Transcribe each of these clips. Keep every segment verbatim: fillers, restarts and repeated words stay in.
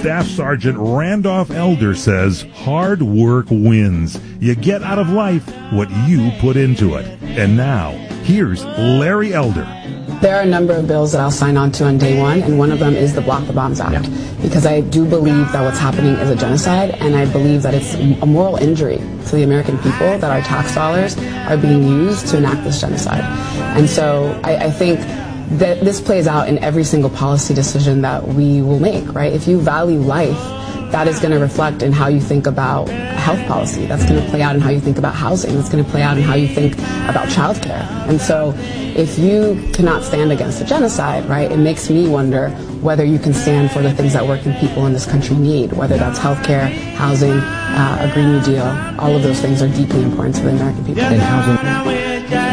Staff Sergeant Randolph Elder says hard work wins. You get out of life what you put into it. And now, here's Larry Elder. There are a number of bills that I'll sign on to on day one, and one of them is the Block the Bombs Act, because I do believe that what's happening is a genocide, and I believe that it's a moral injury to the American people that our tax dollars are being used to enact this genocide. And so I, I think that this plays out in every single policy decision that we will make, right? If you value life, that is going to reflect in how you think about health policy. That's going to play out in how you think about housing. That's going to play out in how you think about childcare. And so if you cannot stand against a genocide, right, it makes me wonder whether you can stand for the things that working people in this country need, whether that's healthcare, housing, uh, a Green New Deal. All of those things are deeply important to the American people. And housing.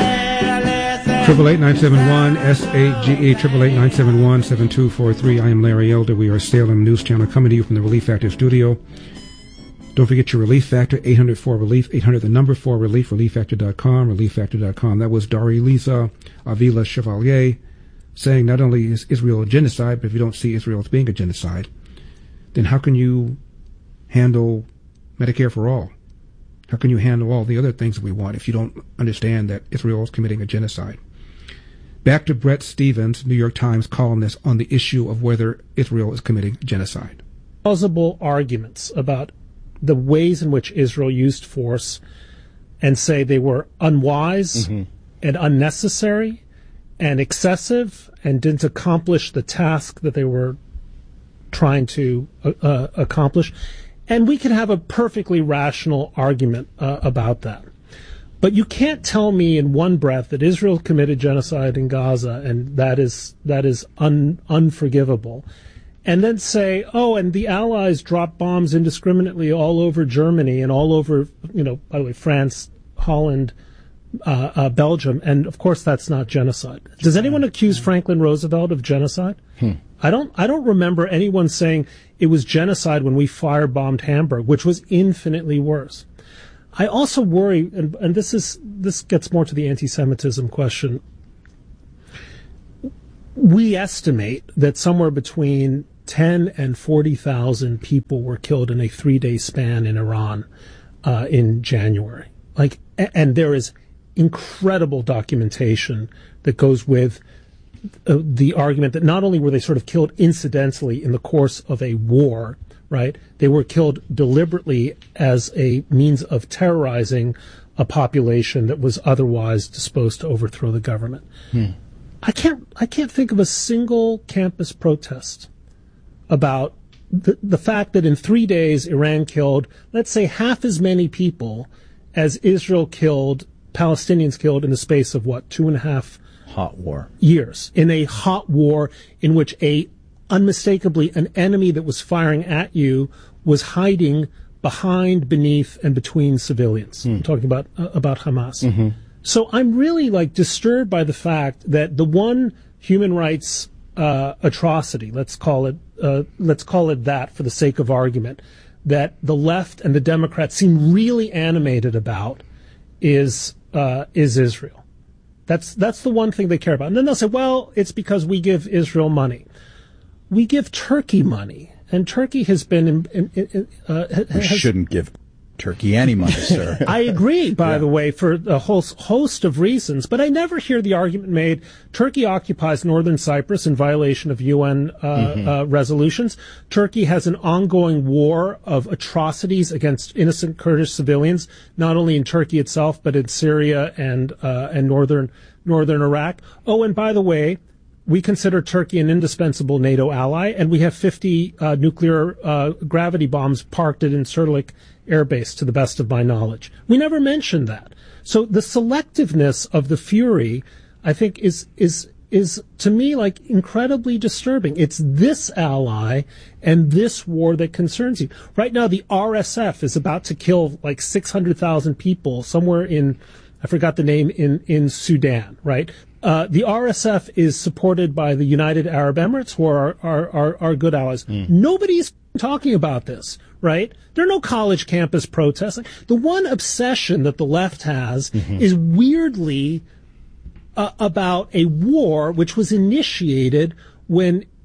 Triple eight nine seven one S A G E triple eight nine seven one seven two four three. I am Larry Elder. We are Salem News Channel coming to you from the Relief Factor studio. Don't forget your Relief Factor, eight hundred four relief, eight hundred the number four relief, relief factor dot com, relief factor dot com. That was Dariliza Avila Chevalier saying not only is Israel a genocide, but if you don't see Israel as being a genocide, then how can you handle Medicare for all? How can you handle all the other things that we want if you don't understand that Israel is committing a genocide? Back to Bret Stephens, New York Times columnist, on the issue of whether Israel is committing genocide. Plausible arguments about the ways in which Israel used force and say they were unwise mm-hmm. and unnecessary and excessive and didn't accomplish the task that they were trying to uh, uh, accomplish. And we can have a perfectly rational argument uh, about that. But you can't tell me in one breath that Israel committed genocide in Gaza and that is that is un, unforgivable. And then say, oh, and the Allies dropped bombs indiscriminately all over Germany and all over, you know, by the way, France, Holland, uh, uh, Belgium. And, of course, that's not genocide. Does anyone accuse Franklin Roosevelt of genocide? Hmm. I don't I don't remember anyone saying it was genocide when we firebombed Hamburg, which was infinitely worse. I also worry, and, and this is this gets more to the anti-Semitism question. We estimate that somewhere between ten and forty thousand people were killed in a three-day span in Iran uh, in January. Like, and there is incredible documentation that goes with uh, the argument that not only were they sort of killed incidentally in the course of a war, right? They were killed deliberately as a means of terrorizing a population that was otherwise disposed to overthrow the government. Hmm. I can't I can't think of a single campus protest about the, the fact that in three days Iran killed, let's say, half as many people as Israel killed, Palestinians killed in the space of, what, two and a half hot war years, in a hot war in which a unmistakably an enemy that was firing at you was hiding behind, beneath, and between civilians. Mm. I'm talking about uh, about Hamas. Mm-hmm. So I'm really like disturbed by the fact that the one human rights uh, atrocity, let's call it uh, let's call it that for the sake of argument, that the left and the Democrats seem really animated about is uh, is Israel. That's that's the one thing they care about. And then they'll say, well, it's because we give Israel money. We give Turkey money, and Turkey has been. In, in, in, uh, we has, shouldn't give Turkey any money, sir. I agree, by yeah. the way, for a whole host of reasons, but I never hear the argument made Turkey occupies northern Cyprus in violation of U N uh, mm-hmm. uh, resolutions. Turkey has an ongoing war of atrocities against innocent Kurdish civilians, not only in Turkey itself, but in Syria and uh, and northern northern Iraq. Oh, and by the way, we consider Turkey an indispensable NATO ally, and we have fifty uh, nuclear uh, gravity bombs parked at Incirlik Air Base, to the best of my knowledge. We never mentioned that. So the selectiveness of the fury, I think, is is is to me like incredibly disturbing. It's this ally and this war that concerns you. Right now, the R S F is about to kill like six hundred thousand people somewhere in, I forgot the name, in in Sudan, right? Uh, the R S F is supported by the United Arab Emirates, who are our, our, our good allies. Mm. Nobody's talking about this, right? There are no college campus protests. The one obsession that the left has mm-hmm. is weirdly uh, about a war which was initiated when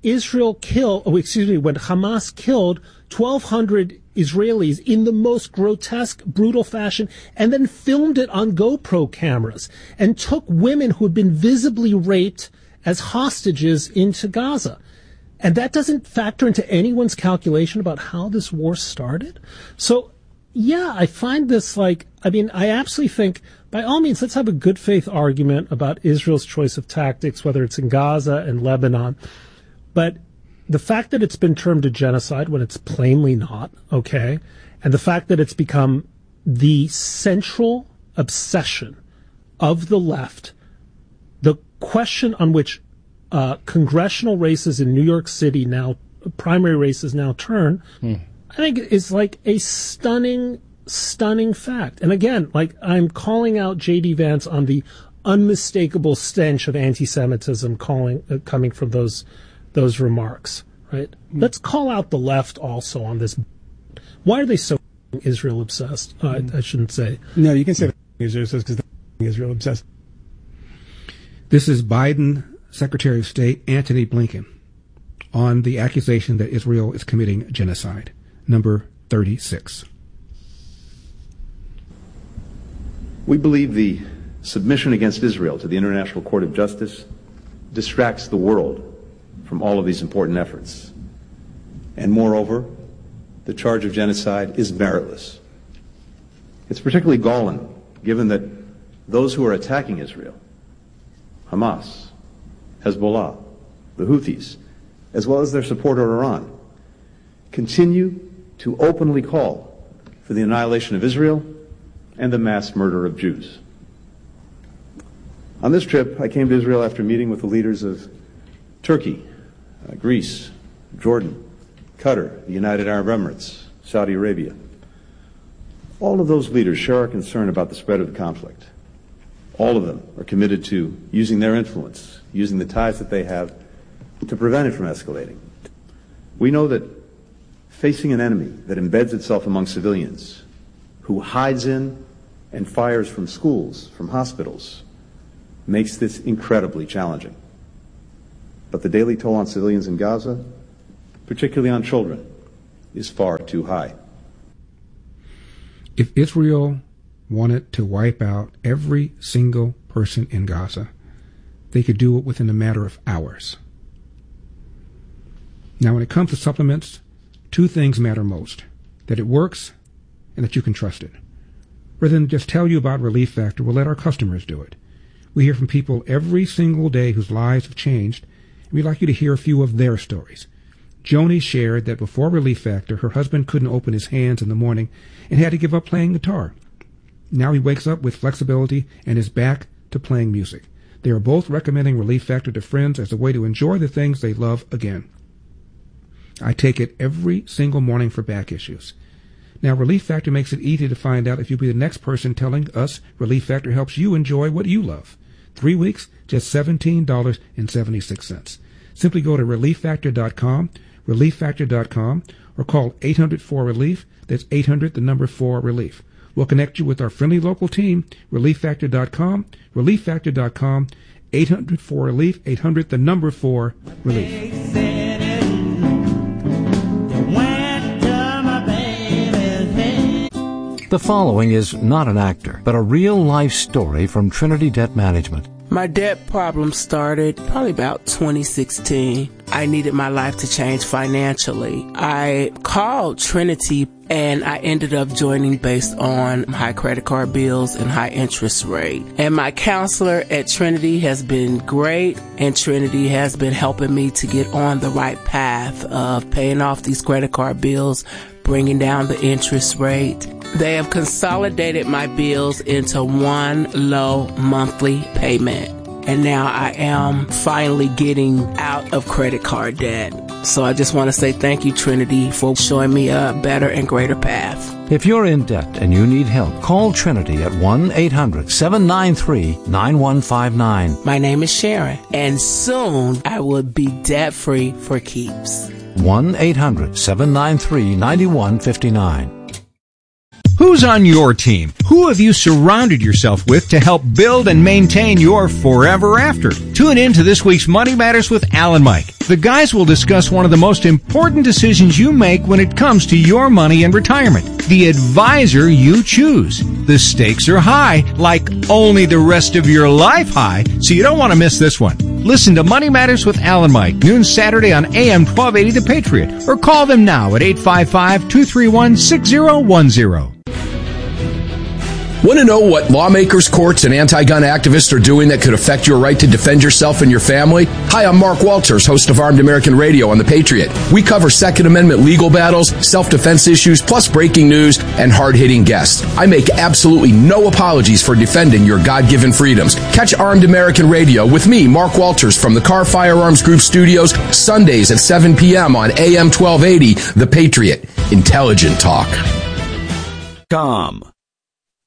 Israel killed, oh, excuse me, when Hamas killed twelve hundred Israelis in the most grotesque, brutal fashion, and then filmed it on GoPro cameras, and took women who had been visibly raped as hostages into Gaza. And that doesn't factor into anyone's calculation about how this war started. So, yeah, I find this like, I mean, I absolutely think, by all means, let's have a good faith argument about Israel's choice of tactics, whether it's in Gaza and Lebanon. But the fact that it's been termed a genocide when it's plainly not, okay, and the fact that it's become the central obsession of the left, the question on which uh, congressional races in New York City now, primary races now turn, hmm. I think is like a stunning, stunning fact. And again, like I'm calling out J D Vance on the unmistakable stench of anti-Semitism calling uh, coming from those those remarks, right? Mm. Let's call out the left also on this. Why are they so Israel obsessed? Uh, mm. I, I shouldn't say. No, you can say Israel obsessed because they're Israel obsessed. This is Biden Secretary of State Antony Blinken on the accusation that Israel is committing genocide. Number thirty-six. We believe the submission against Israel to the International Court of Justice distracts the world from all of these important efforts. And moreover, the charge of genocide is meritless. It's particularly galling, given that those who are attacking Israel, Hamas, Hezbollah, the Houthis, as well as their supporter Iran, continue to openly call for the annihilation of Israel and the mass murder of Jews. On this trip, I came to Israel after meeting with the leaders of Turkey, uh, Greece, Jordan, Qatar, the United Arab Emirates, Saudi Arabia. All of those leaders share our concern about the spread of the conflict. All of them are committed to using their influence, using the ties that they have to prevent it from escalating. We know that facing an enemy that embeds itself among civilians, who hides in and fires from schools, from hospitals, makes this incredibly challenging. But the daily toll on civilians in Gaza, particularly on children, is far too high. If Israel wanted to wipe out every single person in Gaza, they could do it within a matter of hours. Now, when it comes to supplements, two things matter most: that it works and that you can trust it. Rather than just tell you about Relief Factor, we'll let our customers do it. We hear from people every single day whose lives have changed, and we'd like you to hear a few of their stories. Joni shared that before Relief Factor, her husband couldn't open his hands in the morning and had to give up playing guitar. Now he wakes up with flexibility and is back to playing music. They are both recommending Relief Factor to friends as a way to enjoy the things they love again. I take it every single morning for back issues. Now, Relief Factor makes it easy to find out if you'll be the next person telling us Relief Factor helps you enjoy what you love. Three weeks, just seventeen dollars and seventy-six cents. Simply go to relief factor dot com, relief factor dot com, or call eight hundred four relief. That's eight hundred, the number four, relief. We'll connect you with our friendly local team, relief factor dot com, relief factor dot com, eight hundred four relief, eight hundred, the number four, relief. The following is not an actor, but a real-life story from Trinity Debt Management. My debt problem started probably about twenty sixteen. I needed my life to change financially. I called Trinity and I ended up joining based on high credit card bills and high interest rate. And my counselor at Trinity has been great, and Trinity has been helping me to get on the right path of paying off these credit card bills, bringing down the interest rate. They have consolidated my bills into one low monthly payment. And now I am finally getting out of credit card debt. So I just want to say thank you, Trinity, for showing me a better and greater path. If you're in debt and you need help, call Trinity at one eight hundred seven nine three nine one five nine. My name is Sharon, and soon I will be debt-free for keeps. one eight hundred seven nine three nine one five nine. Who's on your team? Who have you surrounded yourself with to help build and maintain your forever after? Tune in to this week's Money Matters with Al and Mike. The guys will discuss one of the most important decisions you make when it comes to your money and retirement. The advisor you choose. The stakes are high, like only the rest of your life high, so you don't want to miss this one. Listen to Money Matters with Al and Mike, noon Saturday on A M twelve eighty The Patriot, or call them now at eight five five, two three one, six zero one zero. Want to know what lawmakers, courts, and anti-gun activists are doing that could affect your right to defend yourself and your family? Hi, I'm Mark Walters, host of Armed American Radio on The Patriot. We cover Second Amendment legal battles, self-defense issues, plus breaking news and hard-hitting guests. I make absolutely no apologies for defending your God-given freedoms. Catch Armed American Radio with me, Mark Walters, from the Car Firearms Group studios, Sundays at seven p.m. on A M twelve eighty, The Patriot. Intelligent talk. Com.